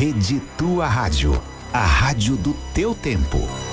Rede Tua Rádio, a rádio do teu tempo.